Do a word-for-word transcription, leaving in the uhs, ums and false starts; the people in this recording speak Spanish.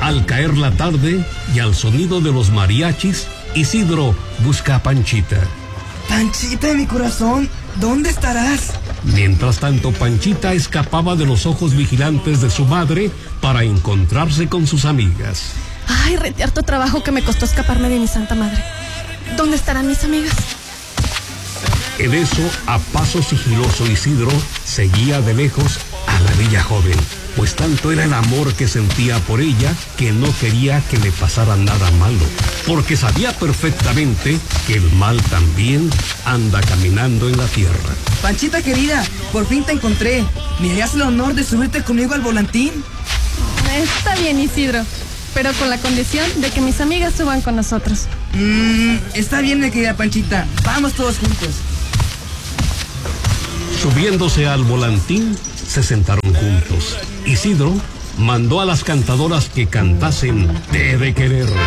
Al caer la tarde y al sonido de los mariachis, Isidro busca a Panchita. Panchita de mi corazón, ¿dónde estarás? Mientras tanto, Panchita escapaba de los ojos vigilantes de su madre para encontrarse con sus amigas. Ay, rete harto trabajo que me costó escaparme de mi santa madre. ¿Dónde estarán mis amigas? En eso, a paso sigiloso, Isidro seguía de lejos a la bella joven, pues tanto era el amor que sentía por ella que no quería que le pasara nada malo, porque sabía perfectamente que el mal también anda caminando en la tierra. Panchita querida, por fin te encontré. ¿Me harías el honor de subirte conmigo al volantín? Está bien, Isidro, pero con la condición de que mis amigas suban con nosotros. Mmm, está bien, mi querida Panchita. Vamos todos juntos. Subiéndose al volantín, se sentaron juntos. Isidro mandó a las cantadoras que cantasen Te he de querer.